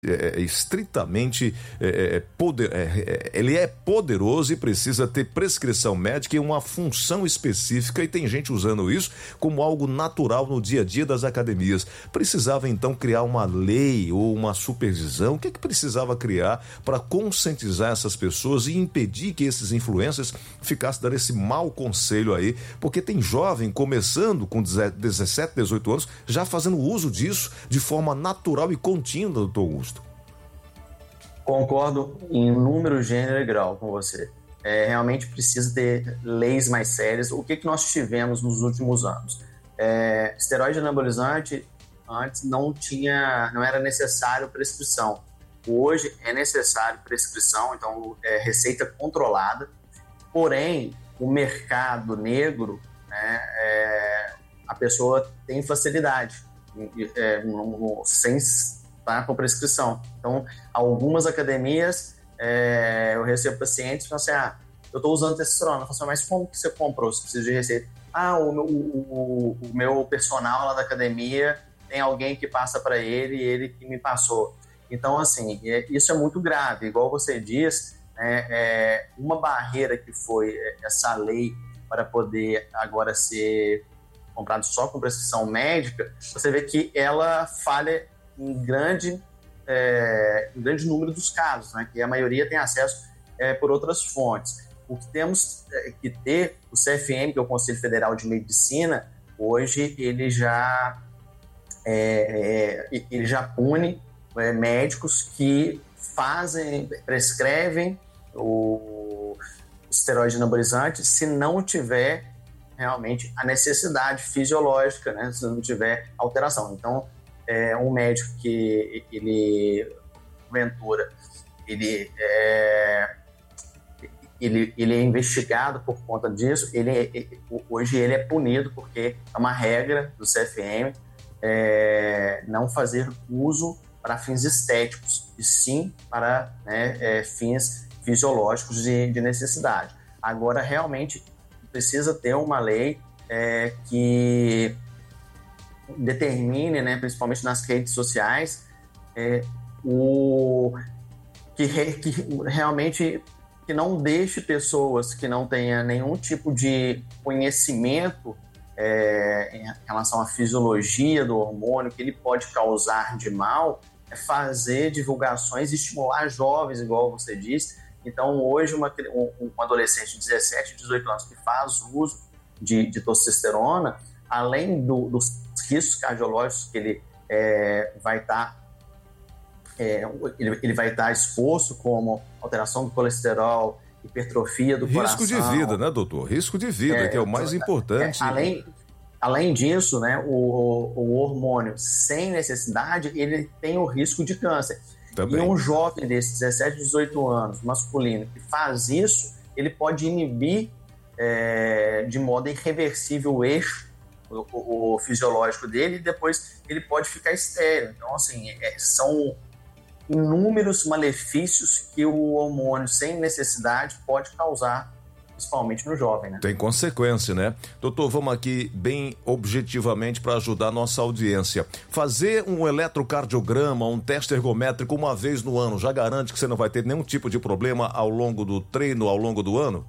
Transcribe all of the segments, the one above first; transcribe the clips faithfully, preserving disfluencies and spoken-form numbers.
É, é estritamente é, é, poder, é, é, ele é poderoso e precisa ter prescrição médica e uma função específica, e tem gente usando isso como algo natural no dia a dia das academias. Precisava então criar uma lei ou uma supervisão? O que é que precisava criar para conscientizar essas pessoas e impedir que esses influencers ficassem dando esse mau conselho aí? Porque tem jovem começando com dezessete, dezoito anos já fazendo uso disso de forma natural e contínua, doutor Augusto. Concordo em número, gênero e grau com você. É, realmente precisa ter leis mais sérias. O que, que nós tivemos nos últimos anos? É, esteroide anabolizante antes não tinha, não era necessário prescrição. Hoje é necessário prescrição, então é receita controlada. Porém, o mercado negro, né, é, a pessoa tem facilidade é, no, sem tá, com prescrição. Então, algumas academias, é, eu recebo pacientes que falam assim, ah, eu estou usando testosterona. Eu falo assim, mas como que você comprou? Você precisa de receita? Ah, o meu, o, o meu personal lá da academia tem alguém que passa para ele e ele que me passou. Então, assim, isso é muito grave. Igual você diz, é, é uma barreira que foi essa lei para poder agora ser comprado só com prescrição médica, você vê que ela falha em grande, é, em grande número dos casos, né? Que a maioria tem acesso é, por outras fontes. O que temos é, que ter, o C F M, que é o Conselho Federal de Medicina, hoje ele já, é, é, ele já pune é, médicos que fazem, prescrevem o esteroide anabolizante se não tiver realmente a necessidade fisiológica, né? Se não tiver alteração. Então, é um médico que ele, Ventura, ele é, ele, ele é investigado por conta disso, ele, hoje ele é punido porque é uma regra do C F M é, não fazer uso para fins estéticos, e sim para né, é, fins fisiológicos de, de necessidade. Agora, realmente, precisa ter uma lei é, que determine, né, principalmente nas redes sociais, é, o, que, re, que realmente que não deixe pessoas que não tenham nenhum tipo de conhecimento é, em relação à fisiologia do hormônio, que ele pode causar de mal, é fazer divulgações e estimular jovens, igual você disse. Então, hoje, uma, um, um adolescente de dezessete, dezoito anos que faz uso de, de testosterona, além do, dos riscos cardiológicos que ele é, vai estar tá, é, ele, ele vai estar tá exposto, como alteração do colesterol, hipertrofia do risco coração. Risco de vida, né, doutor? Risco de vida, é, que é o mais importante. É, além, além disso, né, o, o hormônio sem necessidade, ele tem o risco de câncer. Também. E um jovem desses dezessete, dezoito anos, masculino, que faz isso, ele pode inibir é, de modo irreversível o eixo o, o, o fisiológico dele, e depois ele pode ficar estéril. Então, assim, é, são inúmeros malefícios que o hormônio sem necessidade pode causar, principalmente no jovem, né? Tem consequência, né? Doutor, vamos aqui bem objetivamente para ajudar a nossa audiência. Fazer um eletrocardiograma, um teste ergométrico uma vez no ano, já garante que você não vai ter nenhum tipo de problema ao longo do treino, ao longo do ano?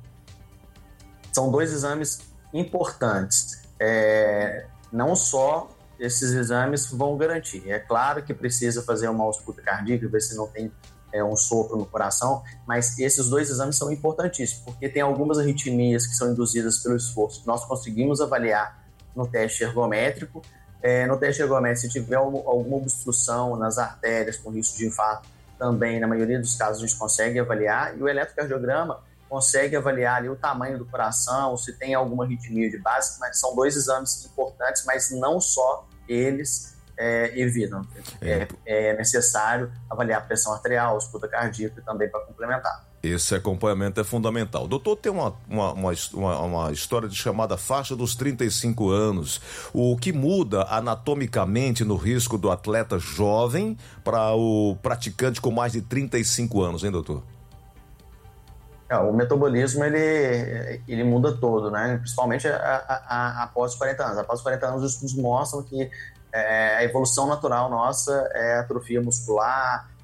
São dois exames importantes. É, não só esses exames vão garantir. É claro que precisa fazer uma ausculta cardíaca, ver se não tem é, um sopro no coração, mas esses dois exames são importantíssimos, porque tem algumas arritmias que são induzidas pelo esforço que nós conseguimos avaliar no teste ergométrico. É, no teste ergométrico, se tiver alguma obstrução nas artérias com risco de infarto, também, na maioria dos casos, a gente consegue avaliar, e o eletrocardiograma consegue avaliar ali o tamanho do coração, se tem alguma arritmia de base, mas são dois exames importantes, mas não só eles é, evitam. É, é necessário avaliar a pressão arterial, ausculta cardíaca também para complementar. Esse acompanhamento é fundamental. Doutor, tem uma, uma, uma, uma história de chamada faixa dos trinta e cinco anos. O que muda anatomicamente no risco do atleta jovem para o praticante com mais de trinta e cinco anos, hein, doutor? É, o metabolismo, ele, ele muda todo, né? Principalmente a, a, a, após os quarenta anos. Após os quarenta anos, os estudos mostram que é, a evolução natural nossa é atrofia muscular,